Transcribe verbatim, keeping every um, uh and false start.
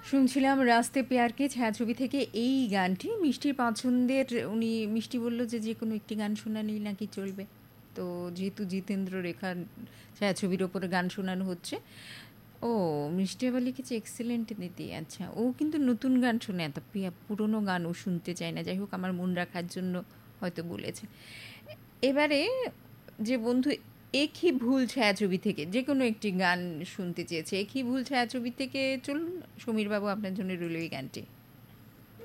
শুনছিলাম রাস্তে পেয়ারকে ছায়াছবি থেকে এই গানটি মিষ্টির পছন্দের। উনি মিষ্টি বলল যে যে কোনো একটি গান শোনালেই নাকি চলবে। তো যেহেতু জিতেন্দ্র রেখার ছায়াছবির ওপরে গান শোনানো হচ্ছে, ও মিষ্টি আবার লিখেছে এক্সিলেন্ট দিদি। আচ্ছা, ও কিন্তু নতুন গান শোনে, এত পিয়া- পুরনো গান ও শুনতে চায় না। যাই হোক, আমার মন রাখার জন্য হয়তো বলেছে। এবারে যে বন্ধু একই ভুল ছায়াছবি থেকে যে কোনো একটি গান শুনতে চেয়েছে, একই ভুল ছায়াছবি থেকে চলুন সমীরবাবু, আপনার জন্য রইল এই গানটি।